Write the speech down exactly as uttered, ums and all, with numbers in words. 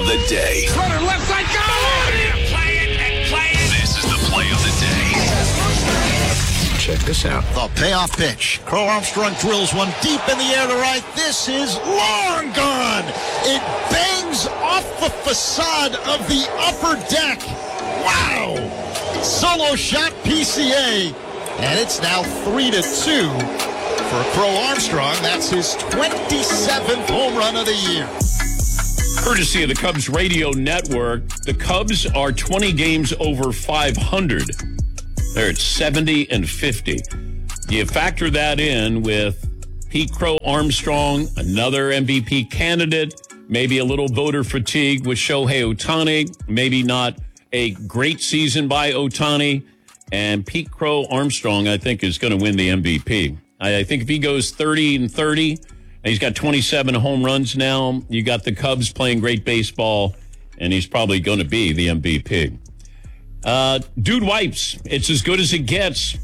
of the day. Runner left side, go! Play it and play it. This is the play of the day. Check this out. The payoff pitch. Crow Armstrong drills one deep in the air to right. This is long gone. It bangs off the facade of the upper deck. Wow. Solo shot P C A. And it's now three to two for Crow Armstrong. That's his twenty-seventh home run of the year. Courtesy of the Cubs radio network, the Cubs are twenty games over five hundred. They're at seventy and fifty. You factor that in with Pete Crow Armstrong, another M V P candidate, maybe a little voter fatigue with Shohei Ohtani, maybe not a great season by Ohtani. And Pete Crow Armstrong, I think, is going to win the M V P. I think if he goes thirty and thirty, and he's got twenty-seven home runs now, you got the Cubs playing great baseball, and he's probably going to be the M V P. Uh, Dude Wipes, it's as good as it gets.